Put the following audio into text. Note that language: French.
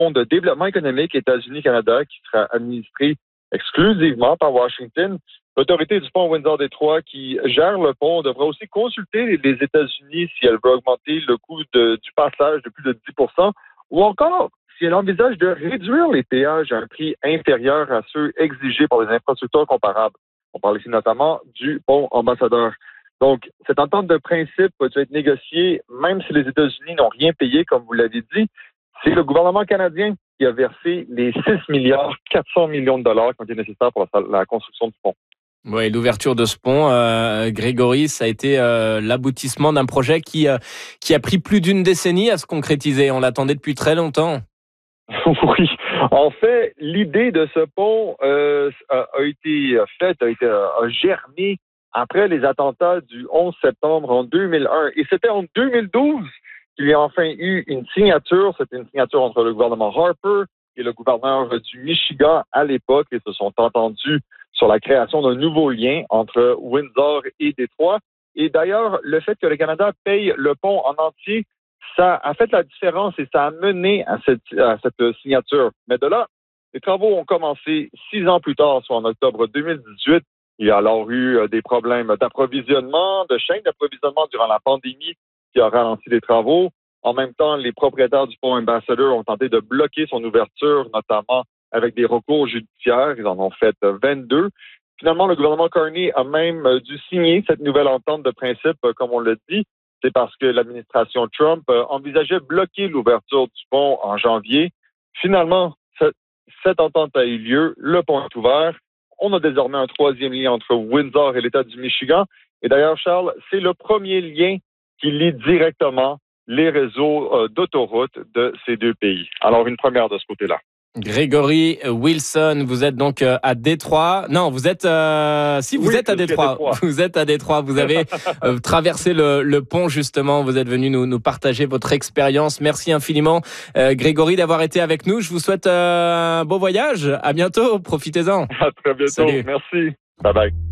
pont de développement économique États-Unis-Canada qui sera administré exclusivement par Washington. L'autorité du pont Windsor-Détroit qui gère le pont devra aussi consulter les États-Unis si elle veut augmenter le coût du passage de plus de 10 ou encore si elle envisage de réduire les péages à un prix inférieur à ceux exigés par les infrastructures comparables. On parle ici notamment du pont Ambassadeur. Donc, cette entente de principe peut être négociée même si les États-Unis n'ont rien payé, comme vous l'avez dit. C'est le gouvernement canadien qui a versé les 6,4 milliards de dollars qui ont été nécessaires pour la construction du pont. Oui, l'ouverture de ce pont, Grégory, ça a été l'aboutissement d'un projet qui a pris plus d'une décennie à se concrétiser. On l'attendait depuis très longtemps. Oui. En fait, l'idée de ce pont a germé après les attentats du 11 septembre en 2001. Et c'était en 2012 qu'il y a enfin eu une signature. C'était une signature entre le gouvernement Harper et le gouverneur du Michigan à l'époque. Ils se sont entendus sur la création d'un nouveau lien entre Windsor et Détroit. Et d'ailleurs, le fait que le Canada paye le pont en entier, ça a fait la différence et ça a mené à cette signature. Mais de là, les travaux ont commencé 6 ans plus tard, soit en octobre 2018. Il y a alors eu des problèmes d'approvisionnement, de chaîne d'approvisionnement durant la pandémie qui a ralenti les travaux. En même temps, les propriétaires du pont Ambassador ont tenté de bloquer son ouverture, notamment avec des recours judiciaires. Ils en ont fait 22. Finalement, le gouvernement Carney a même dû signer cette nouvelle entente de principe, comme on l'a dit. C'est parce que l'administration Trump envisageait bloquer l'ouverture du pont en janvier. Finalement, cette entente a eu lieu. Le pont est ouvert. On a désormais un 3e lien entre Windsor et l'État du Michigan. Et d'ailleurs, Charles, c'est le premier lien qui lie directement les réseaux d'autoroutes de ces deux pays. Alors, une première de ce côté-là. Grégory Wilson, vous êtes donc à Détroit. Non, vous êtes êtes à Détroit. Vous êtes à Détroit. Vous avez traversé le pont justement. Vous êtes venu nous partager votre expérience. Merci infiniment, Grégory, d'avoir été avec nous. Je vous souhaite un beau voyage. À bientôt. Profitez-en. À très bientôt. Salut. Merci. Bye bye.